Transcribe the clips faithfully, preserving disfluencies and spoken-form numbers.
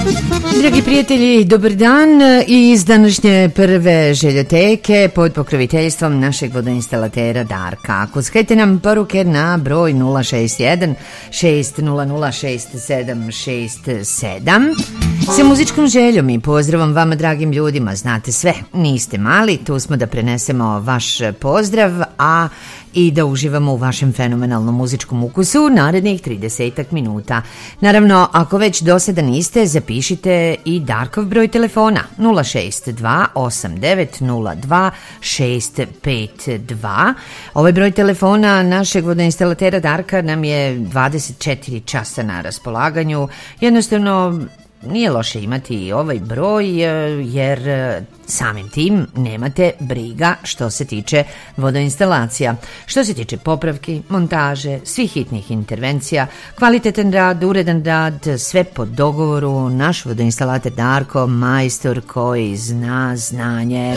Dragi prijatelji, dobar dan iz današnje prve željoteke pod pokroviteljstvom našeg vodoinstalatera Darka. Kuckajte nam poruke na broj nula šest jedan šest nula nula šest sedam šest sedam sa muzičkom željom i pozdravom vama dragim ljudima. Znate sve, niste mali, tu smo da prenesemo vaš pozdrav, a i da uživamo u vašem fenomenalnom muzičkom ukusu narednih tridesetak minuta. Naravno, ako već do sada niste, zapišite i Darkov broj telefona nula šest dva osam devet nula dva šest pet dva. Ovaj broj telefona našeg vodoinstalatera Darka nam je dvadeset četiri časa na raspolaganju. Jednostavno, nije loše imati ovaj broj jer samim tim nemate briga što se tiče vodoinstalacija. Što se tiče popravki, montaže, svih hitnih intervencija, kvalitetan rad, uredan rad, sve po dogovoru, naš vodoinstalater Darko, majstor koji zna znanje.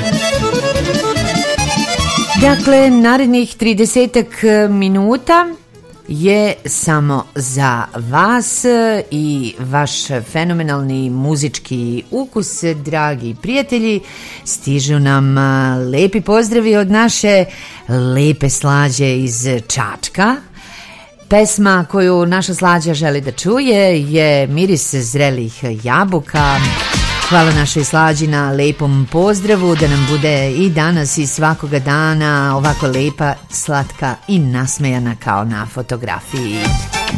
Dakle, narednih tridesetak minuta je samo za vas i vaš fenomenalni muzički ukus, dragi prijatelji. Stižu nam lepi pozdravi od naše lepe Slađe iz Čačka. Pesma koju naša Slađa želi da čuje je Miris zrelih jabuka. Hvala našoj Slađi na lepom pozdravu, da nam bude i danas i svakoga dana ovako lepa, slatka i nasmejana kao na fotografiji.